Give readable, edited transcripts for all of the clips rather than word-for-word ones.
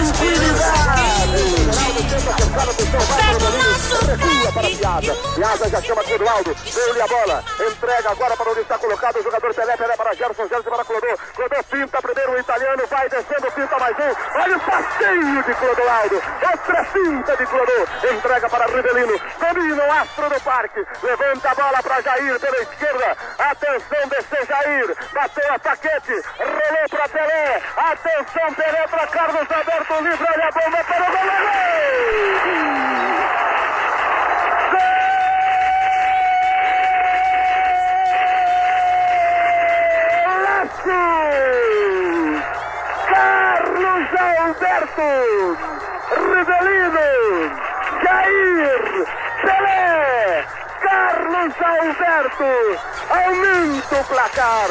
Piazza já chama Clodoaldo, deu-lhe a bola, entrega agora para onde está colocado o jogador Pelé para Gerson para Clodô, pinta primeiro o italiano, vai descendo, pinta mais um, olha o passeio de Clodoaldo, outra pinta de Clodô, entrega para Rivelino, domina o astro do parque, levanta a bola para Jair pela esquerda, atenção, descer Jair, bateu a Paquete, rolou para Pelé, atenção Pelé para Carlos Alberto, livre, olha a bomba para o goleiro! Carlos Alberto, Rivelino, Jair, Pelé, Carlos Alberto, aumenta o placar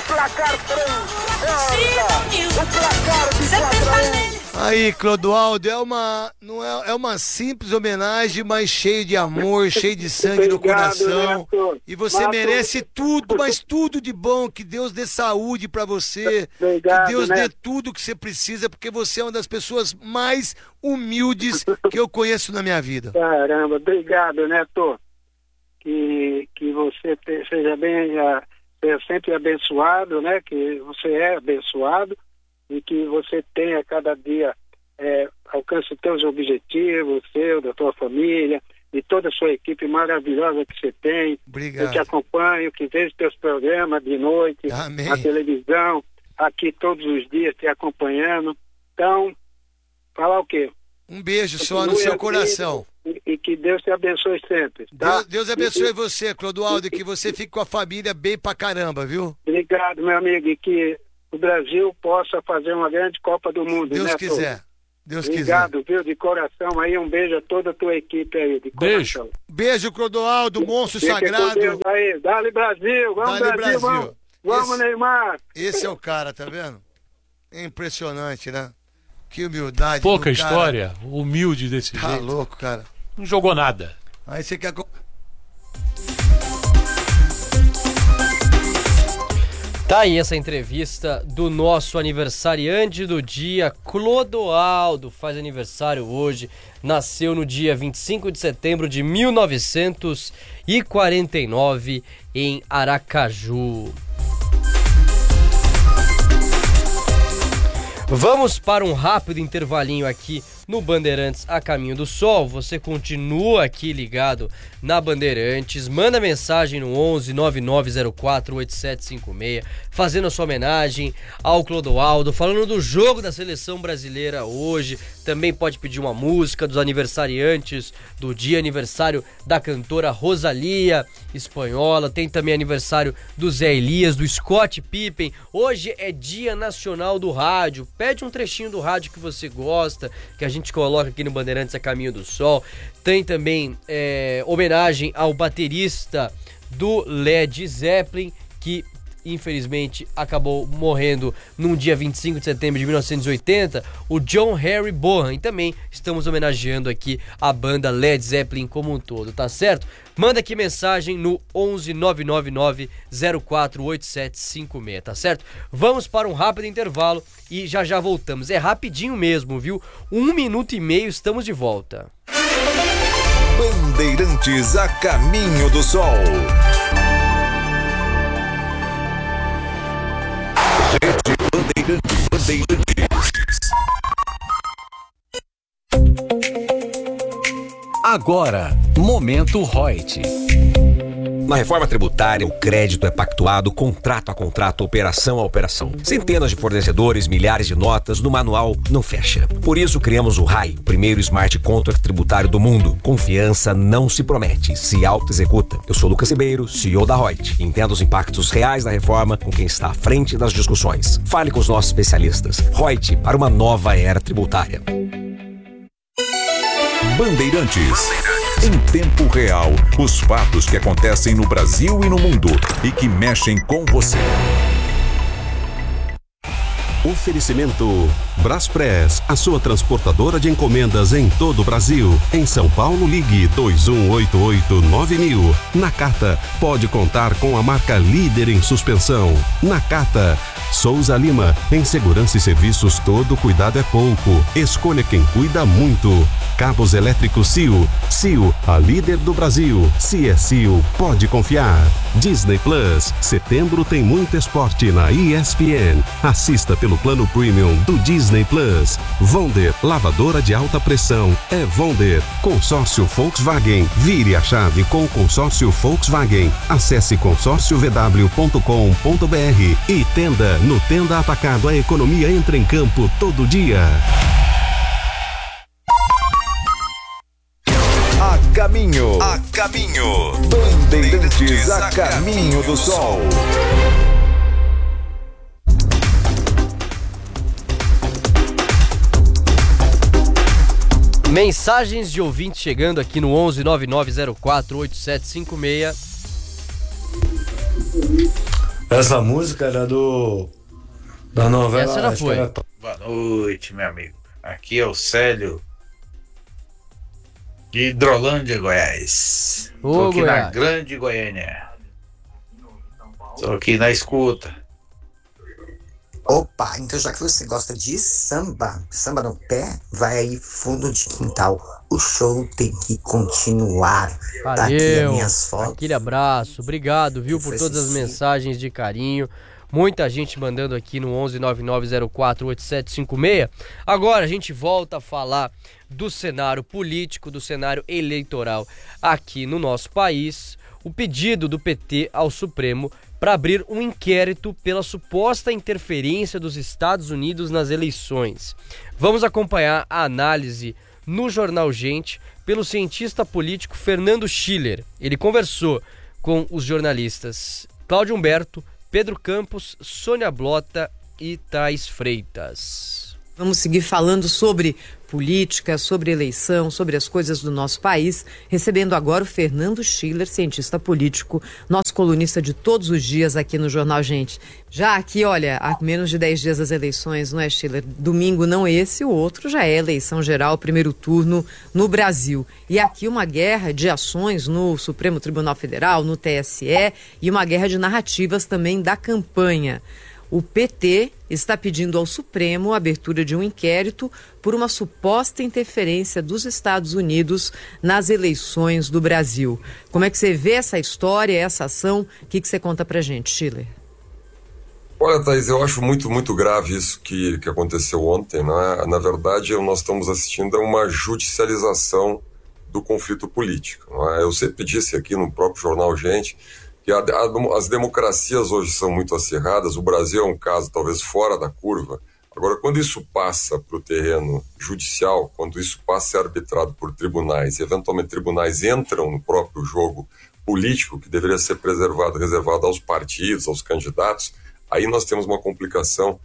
transforma, o placar de 4-1. Aí, Clodoaldo, é uma simples homenagem, mas cheio de amor, cheio de sangue no coração. E você merece tudo, mas tudo de bom. Que Deus dê saúde pra você. Que Deus dê tudo que você precisa, porque você é uma das pessoas mais humildes que eu conheço na minha vida. Caramba, obrigado, Neto. Que você seja sempre abençoado, né? Que você é abençoado. E que você tenha cada dia, alcance os teus objetivos, seu, da tua família, e toda a sua equipe maravilhosa que você tem. Obrigado. Eu te acompanho, que vejo teus programas de noite, Amém. Na televisão, aqui todos os dias te acompanhando. Então, falar o quê? Um beijo só no seu coração. E que Deus te abençoe sempre. Tá? Deus abençoe você, Clodoaldo, e que você fique com a família bem pra caramba, viu? Obrigado, meu amigo, e que o Brasil possa fazer uma grande Copa do Mundo. Deus quiser. Deus Obrigado, quiser. Viu, de coração aí, um beijo a toda a tua equipe aí, de coração. Beijo, Clodoaldo, monstro sagrado. Aí. Dale Brasil, vamos Dale Brasil. Vamos Neymar. Esse é o cara, tá vendo? É impressionante, né? Que humildade. Pouca história, humilde desse jeito. Tá louco, cara. Não jogou nada. Aí você quer... Tá aí essa entrevista do nosso aniversariante do dia, Clodoaldo, faz aniversário hoje, nasceu no dia 25 de setembro de 1949 em Aracaju. Vamos para um rápido intervalinho aqui no Bandeirantes a Caminho do Sol. Você continua aqui ligado na Bandeirantes, manda mensagem no 11 9904 8756, fazendo a sua homenagem ao Clodoaldo, falando do jogo da seleção brasileira hoje. Também pode pedir uma música dos aniversariantes do dia, aniversário da cantora Rosalía, espanhola. Tem também aniversário do Zé Elias, do Scott Pippen. Hoje é Dia Nacional do Rádio. Pede um trechinho do rádio que você gosta, que a gente coloca aqui no Bandeirantes a Caminho do Sol. Tem também homenagem ao baterista do Led Zeppelin, que infelizmente acabou morrendo num dia 25 de setembro de 1980, o John Harry Bonham. E também estamos homenageando aqui a banda Led Zeppelin como um todo, tá certo? Manda aqui mensagem no 11 999 048756, tá certo? Vamos para um rápido intervalo e já já voltamos. É rapidinho mesmo, viu? 1 minuto e meio, estamos de volta. Bandeirantes a Caminho do Sol. Rede Bandeirantes. Agora, Momento Reut. Na reforma tributária, o crédito é pactuado contrato a contrato, operação a operação. Centenas de fornecedores, milhares de notas, no manual não fecha. Por isso criamos o RAI, o primeiro smart contract tributário do mundo. Confiança não se promete, se auto-executa. Eu sou Lucas Ribeiro, CEO da Reut. Entenda os impactos reais da reforma com quem está à frente das discussões. Fale com os nossos especialistas. Reut, para uma nova era tributária. Bandeirantes. Em tempo real, os fatos que acontecem no Brasil e no mundo e que mexem com você. Oferecimento Braspress, a sua transportadora de encomendas em todo o Brasil. Em São Paulo, ligue 2188-9000. Nakata, pode contar com a marca líder em suspensão. Nakata. Souza Lima, em segurança e serviços todo cuidado é pouco. Escolha quem cuida muito. Cabos elétricos Sil. Sil, a líder do Brasil. Se é Sil, pode confiar. Disney Plus, setembro tem muito esporte na ESPN. Assista pelo plano premium do Disney Plus. Vonder, lavadora de alta pressão. É Vonder. Consórcio Volkswagen. Vire a chave com o consórcio Volkswagen. Acesse consórciovw.com.br e Tenda. No Tenda Atacado, a economia entra em campo todo dia. A caminho. Bandeirantes a caminho do sol. Mensagens de ouvintes chegando aqui no 11 9904 8756. Essa música era da novela. Essa já foi. Boa noite, meu amigo. Aqui é o Célio de Hidrolândia, Goiás. Tô aqui na Grande Goiânia. Tô aqui na escuta. Opa, então já que você gosta de samba no pé, vai aí fundo de quintal. O show tem que continuar. Valeu, tá aqui as minhas fotos. Aquele abraço, obrigado, viu, por todas as mensagens de carinho. Muita gente mandando aqui no 11 9904 8756. Agora a gente volta a falar do cenário político, do cenário eleitoral aqui no nosso país. O pedido do PT ao Supremo para abrir um inquérito pela suposta interferência dos Estados Unidos nas eleições. Vamos acompanhar a análise no Jornal Gente pelo cientista político Fernando Schiller. Ele conversou com os jornalistas Cláudio Humberto, Pedro Campos, Sônia Blota e Thais Freitas. Vamos seguir falando sobre política, sobre eleição, sobre as coisas do nosso país, recebendo agora o Fernando Schiller, cientista político, nosso colunista de todos os dias aqui no Jornal Gente. Já aqui, olha, há menos de 10 dias das eleições, não é, Schiller? Domingo não esse, o outro já é eleição geral, primeiro turno no Brasil. E aqui uma guerra de ações no Supremo Tribunal Federal, no TSE, e uma guerra de narrativas também da campanha. O PT está pedindo ao Supremo a abertura de um inquérito por uma suposta interferência dos Estados Unidos nas eleições do Brasil. Como é que você vê essa história, essa ação? O que você conta pra gente, Schiller? Olha, Thaís, eu acho muito grave isso que aconteceu ontem, né? Na verdade, nós estamos assistindo a uma judicialização do conflito político, né? Eu sempre disse aqui no próprio Jornal Gente que as democracias hoje são muito acirradas. O Brasil é um caso talvez fora da curva. Agora, quando isso passa para o terreno judicial, quando isso passa a ser arbitrado por tribunais, e eventualmente tribunais entram no próprio jogo político, que deveria ser reservado aos partidos, aos candidatos, aí nós temos uma complicação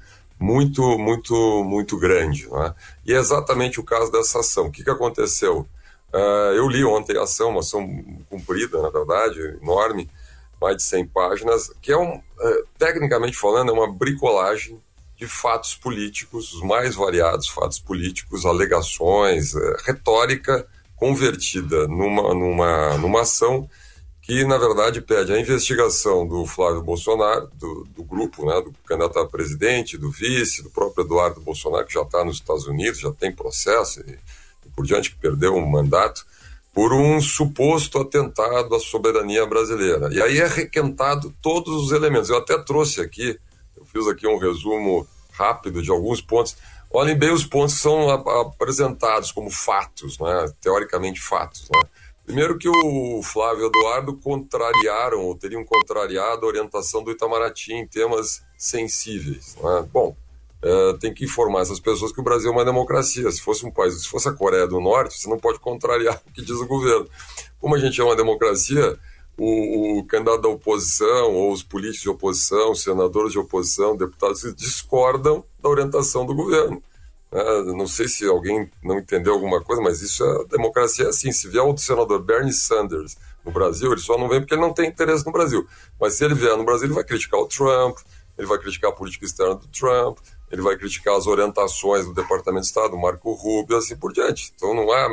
muito grande, né? E é exatamente o caso dessa ação. O que aconteceu? Eu li ontem a ação, uma ação comprida, na verdade, enorme, mais de 100 páginas, que tecnicamente falando, é uma bricolagem de fatos políticos, os mais variados fatos políticos, alegações, retórica convertida numa ação que, na verdade, pede a investigação do Flávio Bolsonaro, do grupo, né, do candidato a presidente, do vice, do próprio Eduardo Bolsonaro, que já está nos Estados Unidos, já tem processo e por diante, que perdeu um mandato, por um suposto atentado à soberania brasileira. E aí é requentado todos os elementos. Eu até trouxe aqui, eu fiz aqui um resumo rápido de alguns pontos. Olhem bem os pontos que são apresentados como fatos, né? Teoricamente fatos, né? Primeiro que o Flávio e o Eduardo contrariaram, ou teriam contrariado a orientação do Itamaraty em temas sensíveis, né? Bom, tem que informar essas pessoas que o Brasil é uma democracia. Se fosse um país, se fosse a Coreia do Norte, você não pode contrariar o que diz o governo. Como a gente é uma democracia, o candidato da oposição, ou os políticos de oposição, senadores de oposição, deputados, discordam da orientação do governo. Não sei se alguém não entendeu alguma coisa, mas isso é democracia, é assim. Se vier o senador Bernie Sanders no Brasil, ele só não vem porque ele não tem interesse no Brasil. Mas se ele vier no Brasil, ele vai criticar o Trump, ele vai criticar a política externa do Trump, ele vai criticar as orientações do Departamento de Estado, Marco Rubio, assim por diante. Então não há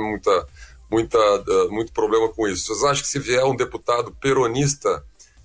muito problema com isso. Vocês acham que se vier um deputado peronista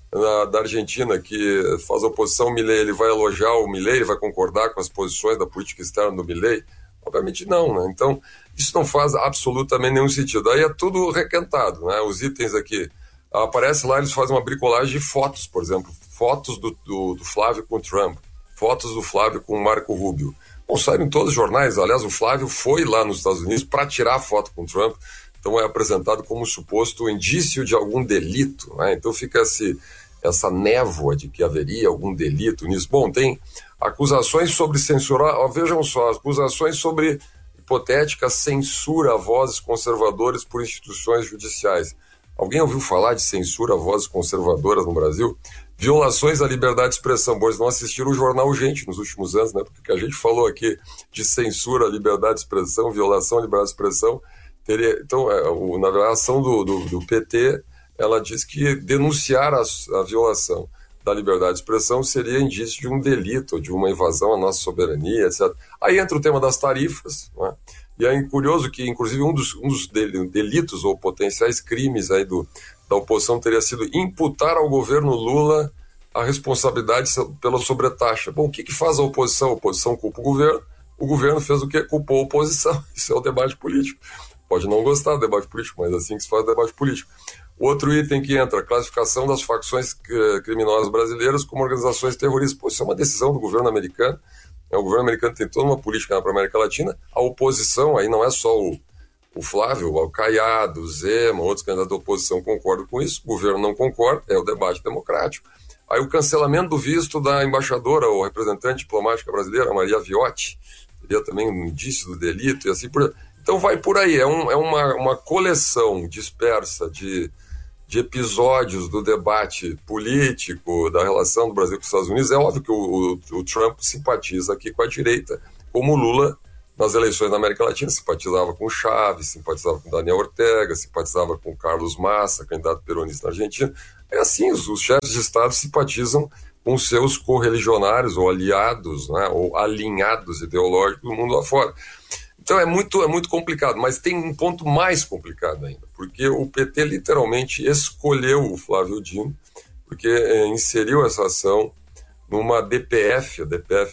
da Argentina que faz oposição ao Milei, ele vai elogiar o Milei, ele vai concordar com as posições da política externa do Milei? Obviamente não, né? Então isso não faz absolutamente nenhum sentido. Aí é tudo requentado, né? Os itens aqui, aparece lá, eles fazem uma bricolagem de fotos, por exemplo, fotos do Flávio com o Trump, fotos do Flávio com o Marco Rubio. Bom, saíram em todos os jornais. Aliás, o Flávio foi lá nos Estados Unidos para tirar foto com o Trump, então é apresentado como suposto indício de algum delito, né? Então fica essa névoa de que haveria algum delito nisso. Bom, tem acusações sobre censura, vejam só, acusações sobre hipotética censura a vozes conservadoras por instituições judiciais. Alguém ouviu falar de censura a vozes conservadoras no Brasil? Violações à liberdade de expressão. Bom, eles não assistiram o jornal Gente nos últimos anos, né? Porque a gente falou aqui de censura à liberdade de expressão, violação à liberdade de expressão. Então, na verdade, a ação do PT, ela diz que denunciar a violação da liberdade de expressão seria indício de um delito, de uma invasão à nossa soberania, etc. Aí entra o tema das tarifas, né? E é curioso que, inclusive, um dos delitos ou potenciais crimes aí da oposição teria sido imputar ao governo Lula a responsabilidade pela sobretaxa. Bom, o que faz a oposição? A oposição culpa o governo fez o quê? Culpou a oposição. Isso é o debate político. Pode não gostar do debate político, mas é assim que se faz o debate político. Outro item que entra, a classificação das facções criminosas brasileiras como organizações terroristas. Pô, isso é uma decisão do governo americano. O governo americano tem toda uma política para a América Latina. A oposição, aí não é só o Flávio, o Caiado, o Zema, outros candidatos da oposição concordam com isso, o governo não concorda, é o debate democrático. Aí o cancelamento do visto da embaixadora ou representante diplomática brasileira, Maria Viotti, seria também um indício do delito e assim por diante. Então vai por aí, é uma coleção dispersa de episódios do debate político, da relação do Brasil com os Estados Unidos. É óbvio que o Trump simpatiza aqui com a direita, como o Lula nas eleições na América Latina simpatizava com o Chaves, simpatizava com Daniel Ortega, simpatizava com Carlos Massa, candidato peronista na Argentina. É assim, os chefes de Estado simpatizam com seus correligionários ou aliados, né, ou alinhados ideológicos do mundo lá fora. Então é muito complicado, mas tem um ponto mais complicado ainda, porque o PT literalmente escolheu o Flávio Dino, porque inseriu essa ação numa DPF, a DPF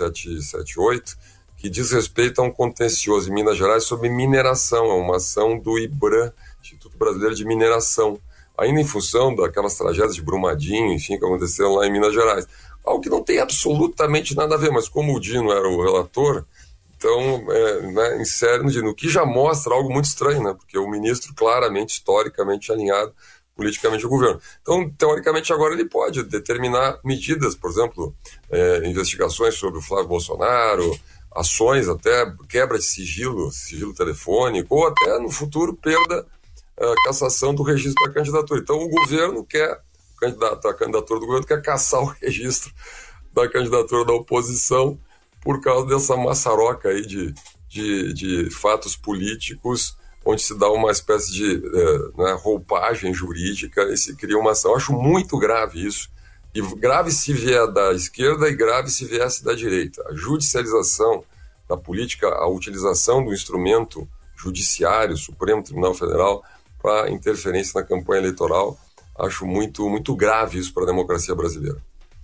11778, que diz respeito a um contencioso em Minas Gerais sobre mineração, é uma ação do IBRAM, Instituto Brasileiro de Mineração, ainda em função daquelas tragédias de Brumadinho, enfim, que aconteceram lá em Minas Gerais. Algo que não tem absolutamente nada a ver, mas como o Dino era o relator, então, insere no Dino, o que já mostra algo muito estranho, né? Porque o ministro claramente, historicamente alinhado politicamente ao governo. Então, teoricamente, agora ele pode determinar medidas, por exemplo, investigações sobre o Flávio Bolsonaro, ações até quebra de sigilo telefônico, ou até no futuro perda, cassação do registro da candidatura. Então o governo quer, a candidatura do governo quer caçar o registro da candidatura da oposição por causa dessa maçaroca aí de fatos políticos, onde se dá uma espécie de roupagem jurídica e se cria uma ação. Eu acho muito grave isso. E grave se vier da esquerda e grave se viesse da direita. A judicialização da política, a utilização do instrumento judiciário, Supremo Tribunal Federal, para interferência na campanha eleitoral, acho muito grave isso para a democracia brasileira.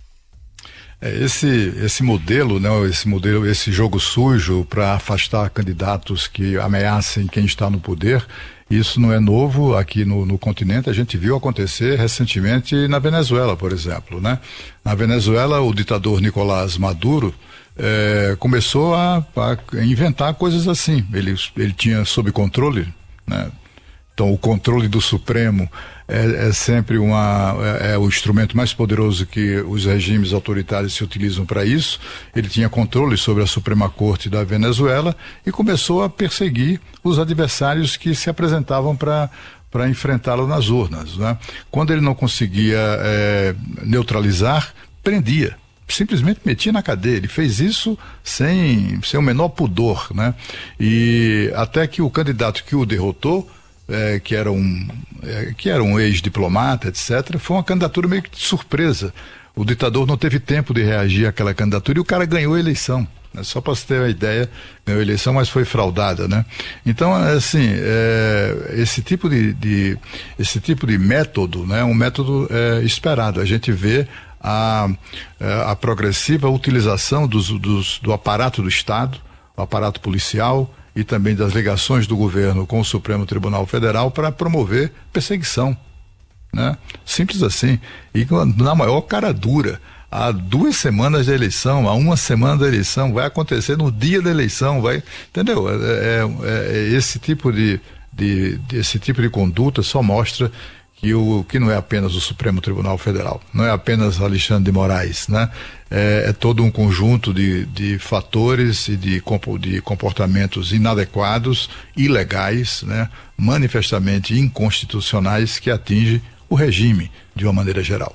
Esse modelo, né, esse jogo sujo para afastar candidatos que ameacem quem está no poder, isso não é novo aqui no continente. A gente viu acontecer recentemente na Venezuela, por exemplo, né? Na Venezuela, o ditador Nicolás Maduro começou a inventar coisas assim. Ele tinha sob controle, né? Então, o controle do Supremo é sempre o instrumento mais poderoso que os regimes autoritários se utilizam para isso. Ele tinha controle sobre a Suprema Corte da Venezuela e começou a perseguir os adversários que se apresentavam para enfrentá-lo nas urnas, né? Quando ele não conseguia neutralizar, prendia. Simplesmente metia na cadeia. Ele fez isso sem o menor pudor, né? E até que o candidato que o derrotou, que era um ex-diplomata, etc., foi uma candidatura meio que de surpresa. O ditador não teve tempo de reagir àquela candidatura e o cara ganhou a eleição. Só para você ter uma ideia, ganhou a eleição, mas foi fraudada, né? Então, assim, esse tipo de método, né, é um método esperado. A gente vê a progressiva utilização do aparato do Estado, o aparato policial e também das ligações do governo com o Supremo Tribunal Federal para promover perseguição, né? Simples assim. E na maior cara dura. Há 2 semanas da eleição, há 1 semana da eleição, vai acontecer no dia da eleição, entendeu? Esse tipo de conduta só mostra que não é apenas o Supremo Tribunal Federal, não é apenas Alexandre de Moraes, né? É todo um conjunto de fatores e de comportamentos inadequados, ilegais, né? Manifestamente inconstitucionais que atinge o regime de uma maneira geral.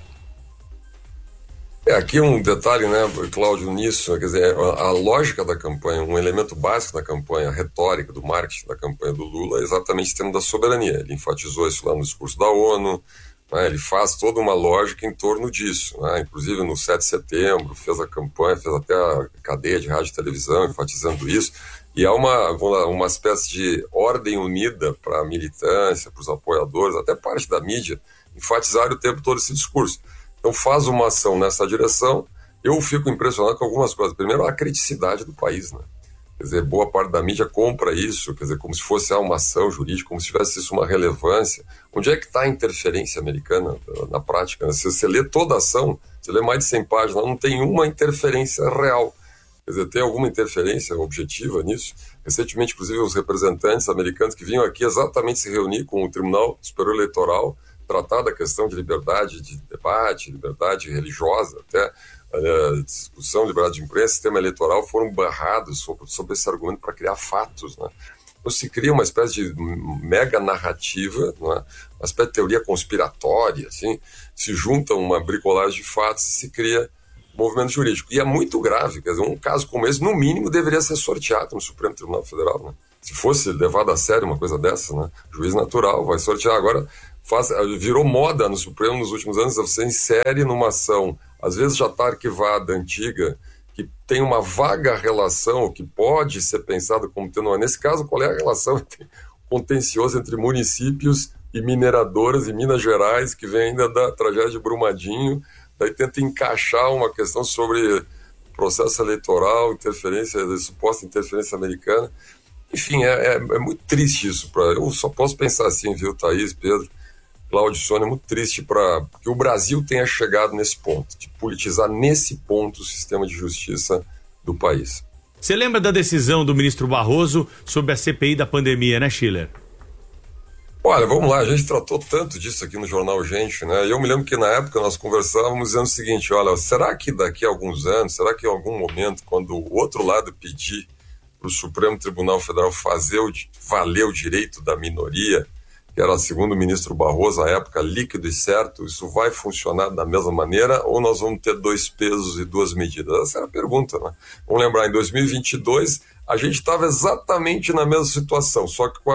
Aqui um detalhe, né, Cláudio, nisso, quer dizer, a lógica da campanha, um elemento básico da campanha, a retórica do marketing da campanha do Lula é exatamente o tema da soberania. Ele enfatizou isso lá no discurso da ONU, né, ele faz toda uma lógica em torno disso, né, inclusive no 7 de setembro fez a campanha, fez até a cadeia de rádio e televisão enfatizando isso, e há uma espécie de ordem unida para a militância, para os apoiadores, até parte da mídia, enfatizar o tempo todo esse discurso. Então faz uma ação nessa direção. Eu fico impressionado com algumas coisas. Primeiro, a criticidade do país, né? Quer dizer, boa parte da mídia compra isso, quer dizer, como se fosse uma ação jurídica, como se tivesse isso uma relevância. Onde é que está a interferência americana na prática, né? Se você lê toda a ação, você lê mais de 100 páginas, não tem uma interferência real. Quer dizer, tem alguma interferência objetiva nisso? Recentemente, inclusive, os representantes americanos que vinham aqui exatamente se reunir com o Tribunal Superior Eleitoral, tratar da questão de liberdade de debate, liberdade religiosa, até discussão, liberdade de imprensa, sistema eleitoral, foram barrados sobre esse argumento para criar fatos, né? Então se cria uma espécie de mega narrativa, né? Uma espécie de teoria conspiratória, assim, se junta uma bricolagem de fatos e se cria movimento jurídico. E é muito grave, quer dizer, um caso como esse, no mínimo, deveria ser sorteado no Supremo Tribunal Federal, né? Se fosse levado a sério uma coisa dessa, né? Juiz natural, vai sortear. Agora, virou moda no Supremo nos últimos anos, você insere numa ação, às vezes já está arquivada, antiga, que tem uma vaga relação, que pode ser pensado como tendo... Nesse caso, qual é a relação contenciosa entre municípios e mineradoras em Minas Gerais, que vem ainda da tragédia de Brumadinho, daí tenta encaixar uma questão sobre processo eleitoral, suposta interferência americana. Enfim, é muito triste isso. Eu só posso pensar assim, viu, Thaís, Pedro, Cláudio, Sônia, é muito triste para que o Brasil tenha chegado nesse ponto, de politizar nesse ponto o sistema de justiça do país. Você lembra da decisão do ministro Barroso sobre a CPI da pandemia, né, Schiller? Olha, vamos lá, a gente tratou tanto disso aqui no Jornal Gente, né? E eu me lembro que na época nós conversávamos dizendo o seguinte, olha, será que daqui a alguns anos, será que em algum momento, quando o outro lado pedir para o Supremo Tribunal Federal valer o direito da minoria, que era, segundo o ministro Barroso, à época, líquido e certo, isso vai funcionar da mesma maneira ou nós vamos ter 2 pesos e 2 medidas? Essa era a pergunta, né? Vamos lembrar, em 2022, a gente estava exatamente na mesma situação, só que com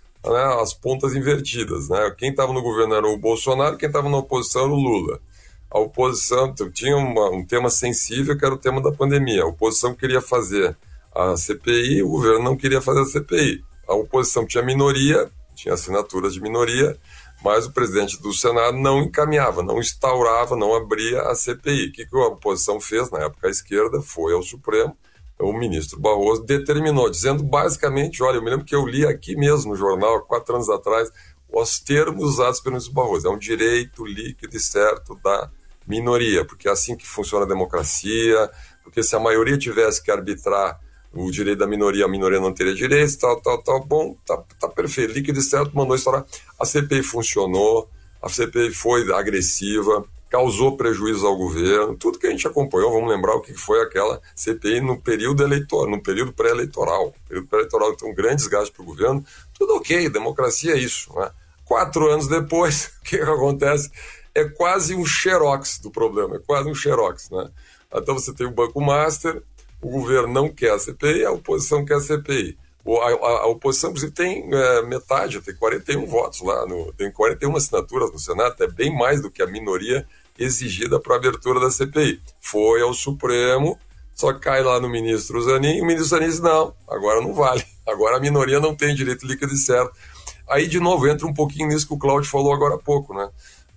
as pontas invertidas, né? Quem estava no governo era o Bolsonaro, quem estava na oposição era o Lula. A oposição tinha um tema sensível, que era o tema da pandemia. A oposição queria fazer a CPI, o governo não queria fazer a CPI. A oposição tinha minoria, tinha assinaturas de minoria, mas o presidente do Senado não encaminhava, não instaurava, não abria a CPI. O que a oposição fez? Na época, a esquerda foi ao Supremo, o ministro Barroso determinou, dizendo basicamente, olha, eu me lembro que eu li aqui mesmo no jornal, 4 anos atrás, os termos usados pelo ministro Barroso. É um direito líquido e certo da minoria, porque é assim que funciona a democracia, porque se a maioria tivesse que arbitrar o direito da minoria, a minoria não teria direitos, bom, tá perfeito, líquido e certo, mandou estourar. A CPI funcionou, a CPI foi agressiva, causou prejuízo ao governo, tudo que a gente acompanhou, vamos lembrar o que foi aquela CPI no período eleitoral, no período pré-eleitoral. Período pré-eleitoral, então, um grande desgaste para o governo, tudo ok, democracia é isso, né? 4 anos depois, o que acontece? É quase um xerox do problema, é quase um xerox, né? Então você tem o Banco Master, o governo não quer a CPI, a oposição quer a CPI. A oposição, inclusive, tem metade, tem 41 votos lá, tem 41 assinaturas no Senado, é bem mais do que a minoria exigida para a abertura da CPI. Foi ao Supremo, só cai lá no ministro Zanin, e o ministro Zanin diz, não, agora não vale, agora a minoria não tem direito líquido e certo. Aí, de novo, entra um pouquinho nisso que o Cláudio falou agora há pouco, né?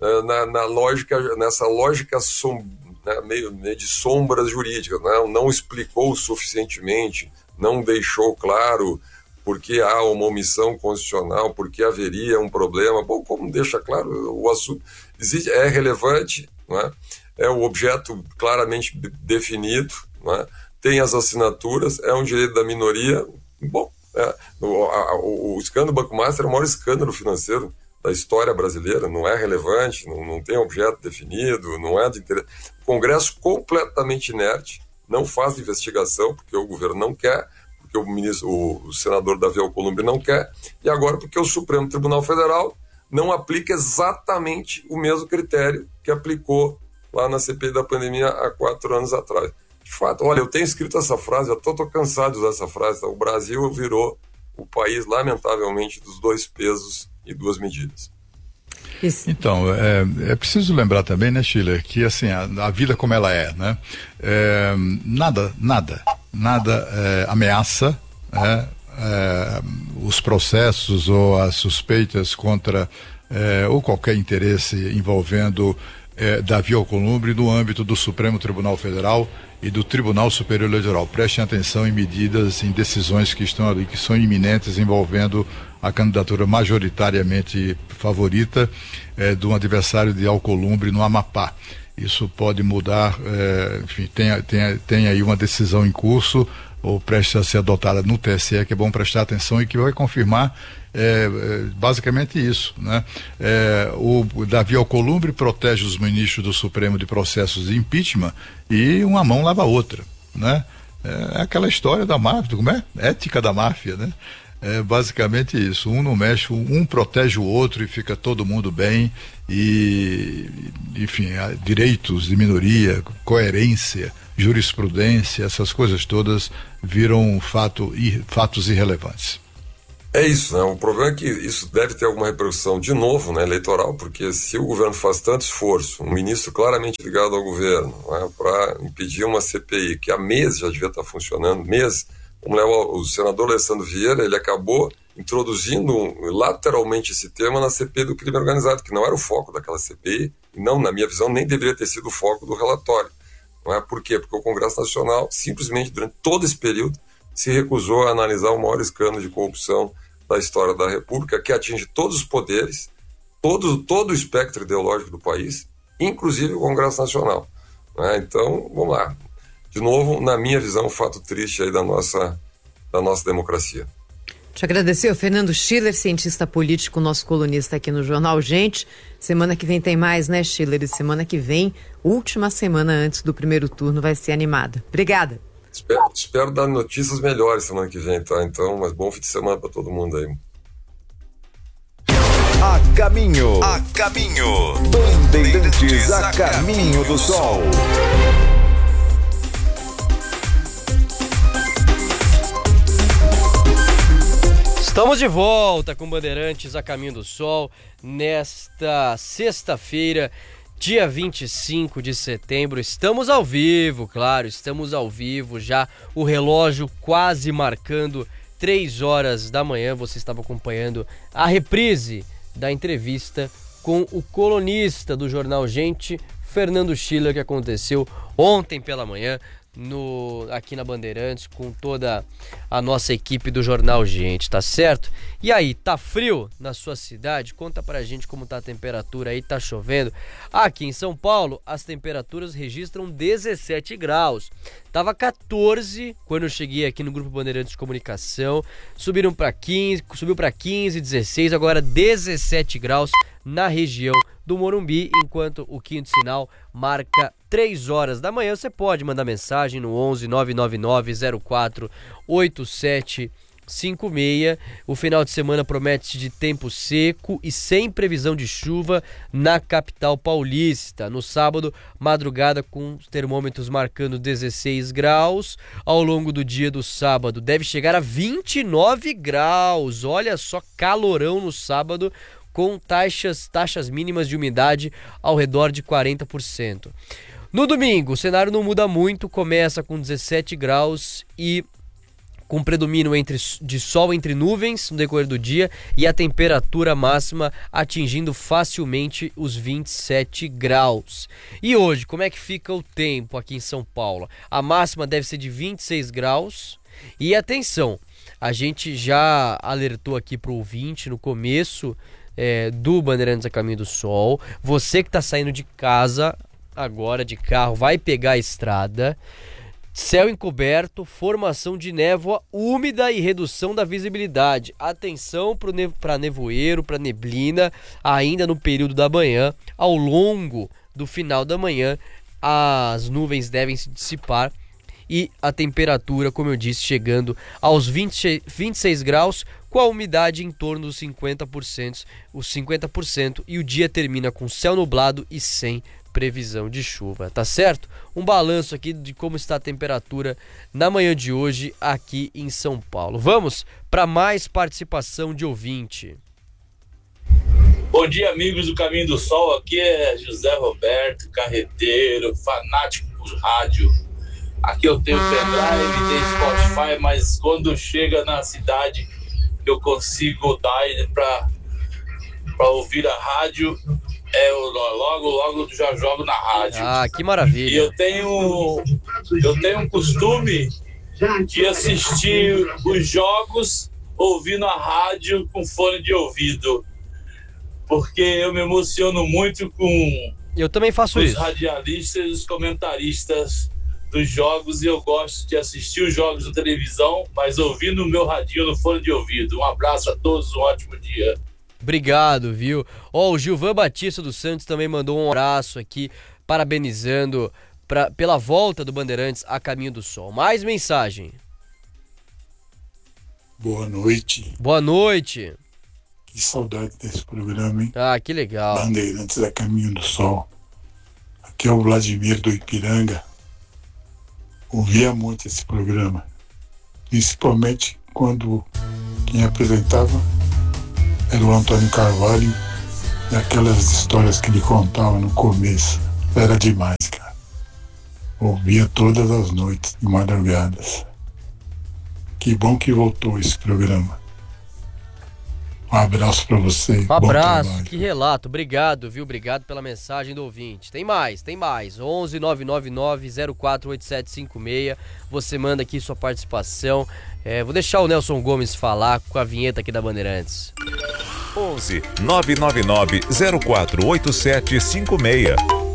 Nessa lógica meio de sombras jurídicas, né? Não explicou suficientemente, não deixou claro porque há uma omissão constitucional, porque haveria um problema. Bom, como deixa claro, o assunto existe, é relevante, né? É o objeto claramente definido, né? Tem as assinaturas, é um direito da minoria. Bom, o escândalo do Banco Master é o maior escândalo financeiro da história brasileira, não é relevante, não tem objeto definido, não é de interesse. O Congresso completamente inerte, não faz investigação, porque o governo não quer, porque o senador Davi Alcolumbre não quer, e agora porque o Supremo Tribunal Federal não aplica exatamente o mesmo critério que aplicou lá na CPI da pandemia há 4 anos atrás. De fato, olha, eu tenho escrito essa frase, eu estou cansado de usar essa frase, tá? O Brasil virou o país, lamentavelmente, dos 2 pesos e 2 medidas. Então, é preciso lembrar também, né, Schiller, que assim, a vida como ela é, né? Nada ameaça os processos ou as suspeitas contra ou qualquer interesse envolvendo Davi Alcolumbre no âmbito do Supremo Tribunal Federal e do Tribunal Superior Eleitoral. Prestem atenção em medidas, em decisões que estão ali, que são iminentes, envolvendo a candidatura majoritariamente favorita de um adversário de Alcolumbre no Amapá. Isso pode mudar, enfim, tem aí uma decisão em curso, ou prestes a ser adotada no TSE, que é bom prestar atenção e que vai confirmar basicamente isso, né? O Davi Alcolumbre protege os ministros do Supremo de processos de impeachment e uma mão lava a outra, né? É aquela história da máfia, como é? Ética da máfia, né? É basicamente isso, um não mexe, um protege o outro e fica todo mundo bem e, enfim, direitos de minoria, coerência, jurisprudência, essas coisas todas viram fatos irrelevantes. É isso, né? O problema é que isso deve ter alguma repercussão, de novo, né, eleitoral, porque se o governo faz tanto esforço, um ministro claramente ligado ao governo, né, para impedir uma CPI que há meses já devia estar funcionando, como o senador Alessandro Vieira, ele acabou introduzindo lateralmente esse tema na CPI do crime organizado, que não era o foco daquela CPI, e não, na minha visão, nem deveria ter sido o foco do relatório. Não é? Por quê? Porque o Congresso Nacional, simplesmente, durante todo esse período, se recusou a analisar o maior escândalo de corrupção da história da República, que atinge todos os poderes, todo o espectro ideológico do país, inclusive o Congresso Nacional. Né? Então, vamos lá. De novo, na minha visão, um fato triste aí da nossa democracia. Te agradecer, Fernando Schiller, cientista político, nosso colunista aqui no Jornal Gente. Semana que vem tem mais, né, Schiller? E semana que vem, última semana antes do primeiro turno, vai ser animada. Obrigada. Espero dar notícias melhores semana que vem, tá? Então, mas bom fim de semana para todo mundo aí. A caminho. Bandeirantes a caminho do sol. Estamos de volta com Bandeirantes a Caminho do Sol nesta sexta-feira, dia 25 de setembro. Estamos ao vivo, claro, estamos ao vivo já, o relógio quase marcando 3 horas da manhã. Você estava acompanhando a reprise da entrevista com o colunista do Jornal Gente, Fernando Schiller, que aconteceu ontem pela manhã aqui na Bandeirantes, com toda a nossa equipe do Jornal Gente, tá certo? E aí, tá frio na sua cidade? Conta pra gente como tá a temperatura aí, tá chovendo? Aqui em São Paulo, as temperaturas registram 17 graus. Tava 14 quando eu cheguei aqui no Grupo Bandeirantes de Comunicação, subiu pra 15, 16, agora 17 graus na região do Morumbi, enquanto o quinto sinal marca 3 horas da manhã. Você pode mandar mensagem no 11 999 04 8756. O final de semana promete de tempo seco e sem previsão de chuva na capital paulista. No sábado, madrugada com os termômetros marcando 16 graus. Ao longo do dia do sábado deve chegar a 29 graus. Olha só, calorão no sábado, com taxas mínimas de umidade ao redor de 40%. No domingo, o cenário não muda muito, começa com 17 graus e com predomínio de sol entre nuvens no decorrer do dia e a temperatura máxima atingindo facilmente os 27 graus. E hoje, como é que fica o tempo aqui em São Paulo? A máxima deve ser de 26 graus e atenção, a gente já alertou aqui para o ouvinte no começo do Bandeirantes a Caminho do Sol, você que está saindo de casa agora de carro, vai pegar a estrada. Céu encoberto, formação de névoa úmida e redução da visibilidade. Atenção para nevoeiro, para neblina, ainda no período da manhã. Ao longo do final da manhã, as nuvens devem se dissipar e a temperatura, como eu disse, chegando aos 26 graus, com a umidade em torno dos 50%, e o dia termina com céu nublado e sem previsão de chuva, tá certo? Um balanço aqui de como está a temperatura na manhã de hoje aqui em São Paulo. Vamos para mais participação de ouvinte. Bom dia, amigos do Caminho do Sol. Aqui é José Roberto, carreteiro, fanático por rádio. Aqui eu tenho pendrive, tenho Spotify, mas quando chega na cidade eu consigo dar para ouvir a rádio. Eu logo já jogo na rádio. Ah, que maravilha. E eu tenho um costume de assistir os jogos ouvindo a rádio com fone de ouvido. Porque eu me emociono muito com eu também faço os isso. radialistas e os comentaristas dos jogos, e eu gosto de assistir os jogos na televisão, mas ouvindo o meu radinho no fone de ouvido. Um abraço a todos, um ótimo dia. Obrigado, viu? O Gilvan Batista dos Santos também mandou um abraço aqui, parabenizando pela volta do Bandeirantes a Caminho do Sol. Mais mensagem. Boa noite. Boa noite. Que saudade desse programa, hein? Ah, que legal. Bandeirantes a Caminho do Sol. Aqui é o Vladimir do Ipiranga. Ouvia muito esse programa. Principalmente quando quem apresentava era o Antônio Carvalho, e aquelas histórias que ele contava no começo. Era demais, cara. Ouvia todas as noites e madrugadas. Que bom que voltou esse programa. Um abraço pra você. Um abraço, que relato. Obrigado, viu? Obrigado pela mensagem do ouvinte. Tem mais. 11 999 048756. Você manda aqui sua participação. Vou deixar o Nelson Gomes falar com a vinheta aqui da Bandeirantes. 11 999 048756.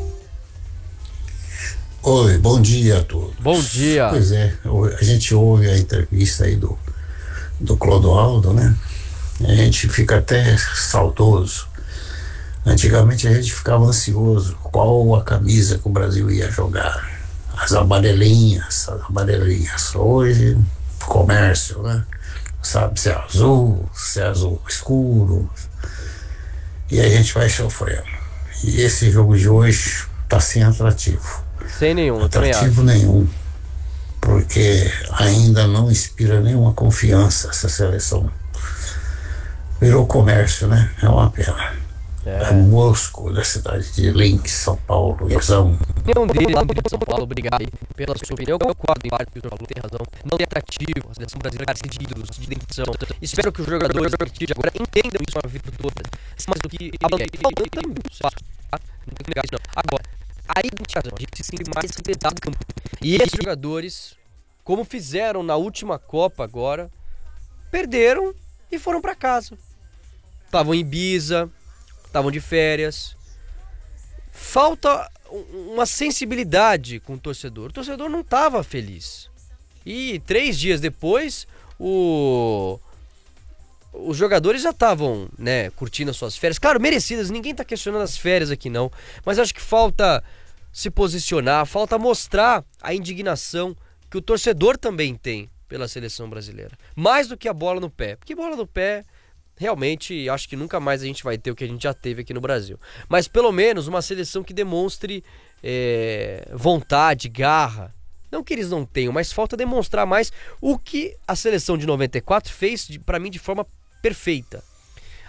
Oi, bom dia a todos. Bom dia. Pois é, a gente ouve a entrevista aí do Clodoaldo, né? A gente fica até saudoso. Antigamente a gente ficava ansioso qual a camisa que o Brasil ia jogar. As amarelinhas. Hoje, comércio, né? Sabe se é azul escuro. E a gente vai sofrendo. E esse jogo de hoje tá sem atrativo. Sem nenhum, atrativo nenhum. Porque ainda não inspira nenhuma confiança essa seleção. Virou comércio, né? É uma pena. É Moscou, da cidade de Link, São Paulo, Iazão. Nenhum deles lá no Rio de São Paulo, obrigado aí pela sua opinião. Eu concordo em parte que o senhor falou, tem razão. Não tem atrativo, a seleção brasileira carece de ídolos, de identificação. Espero que os jogadores a partir de agora entendam isso uma vida toda. Mais do que faltando, não tem que negar isso não. Agora, a identificação, a gente se sente mais dentro do campo. E esses jogadores, como fizeram na última Copa agora, perderam e foram pra casa. Estavam em Ibiza, estavam de férias. Falta uma sensibilidade com o torcedor. O torcedor não estava feliz. E 3 dias depois, os jogadores já estavam, né, curtindo as suas férias. Claro, merecidas, ninguém está questionando as férias aqui não. Mas acho que falta se posicionar, falta mostrar a indignação que o torcedor também tem pela seleção brasileira. Mais do que a bola no pé. Porque bola no pé, realmente, acho que nunca mais a gente vai ter o que a gente já teve aqui no Brasil. Mas pelo menos uma seleção que demonstre vontade, garra. Não que eles não tenham, mas falta demonstrar mais o que a seleção de 94 fez, para mim, de forma perfeita.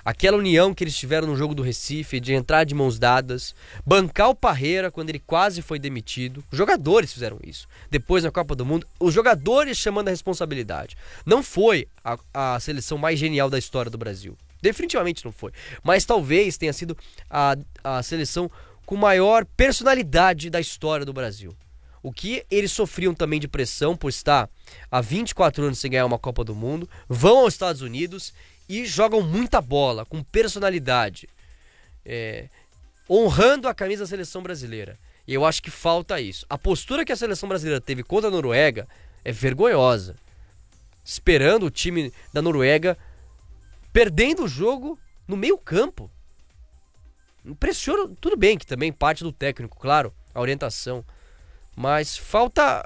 Aquela união que eles tiveram no jogo do Recife, de entrar de mãos dadas, bancar o Parreira quando ele quase foi demitido. Os jogadores fizeram isso. Depois, na Copa do Mundo, os jogadores chamando a responsabilidade. Não foi a seleção mais genial da história do Brasil. Definitivamente não foi. Mas talvez tenha sido a seleção com maior personalidade da história do Brasil. O que eles sofriam também de pressão por estar há 24 anos sem ganhar uma Copa do Mundo, vão aos Estados Unidos e jogam muita bola, com personalidade, honrando a camisa da seleção brasileira. E eu acho que falta isso. A postura que a seleção brasileira teve contra a Noruega é vergonhosa. Esperando o time da Noruega perdendo o jogo no meio campo. Impressiona, tudo bem que também parte do técnico, claro, a orientação. Mas falta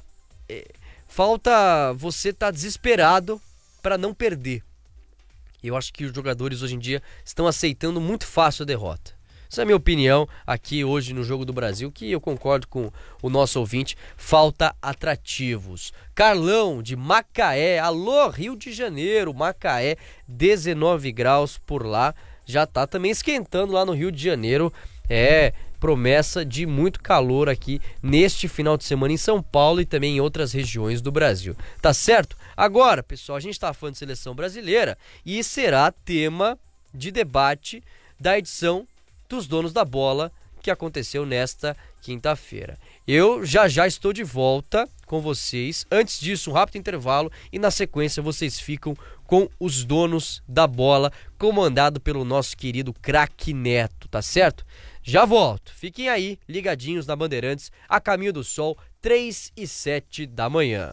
você estar desesperado para não perder. E eu acho que os jogadores hoje em dia estão aceitando muito fácil a derrota. Essa é a minha opinião aqui hoje no Jogo do Brasil, que eu concordo com o nosso ouvinte, falta atrativos. Carlão, de Macaé, alô Rio de Janeiro, Macaé, 19 graus por lá, já tá também esquentando lá no Rio de Janeiro, promessa de muito calor aqui neste final de semana em São Paulo e também em outras regiões do Brasil. Tá certo? Agora, pessoal, a gente tá falando de seleção brasileira e será tema de debate da edição dos Donos da Bola que aconteceu nesta quinta-feira. Eu já estou de volta com vocês. Antes disso, um rápido intervalo e na sequência vocês ficam com os Donos da Bola, comandado pelo nosso querido craque Neto, tá certo? Já volto. Fiquem aí, ligadinhos na Bandeirantes, a caminho do sol, 3 e 7 da manhã.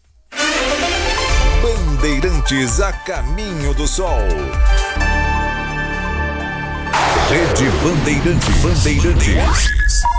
Bandeirantes a caminho do sol. Rede Bandeirantes.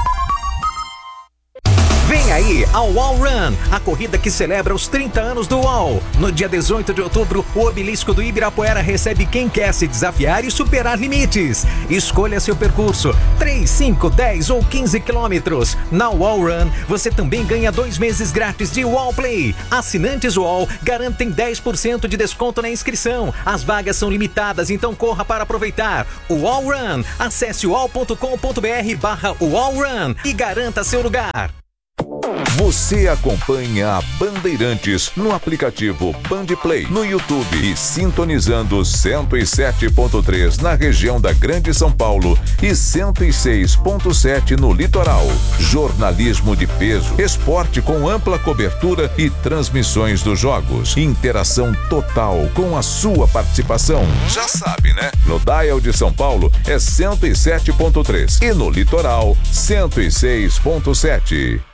Vem aí a UOL Run, a corrida que celebra os 30 anos do UOL. No dia 18 de outubro, o obelisco do Ibirapuera recebe quem quer se desafiar e superar limites. Escolha seu percurso, 3, 5, 10 ou 15 quilômetros. Na UOL Run, você também ganha 2 meses grátis de UOL Play. Assinantes UOL garantem 10% de desconto na inscrição. As vagas são limitadas, então corra para aproveitar. UOL Run, acesse uol.com.br/UOL Run e garanta seu lugar. Você acompanha a Bandeirantes no aplicativo Bandplay, no YouTube e sintonizando 107.3 na região da Grande São Paulo e 106.7 no litoral. Jornalismo de peso, esporte com ampla cobertura e transmissões dos jogos. Interação total com a sua participação. Já sabe, né? No dial de São Paulo é 107.3 e no litoral 106.7.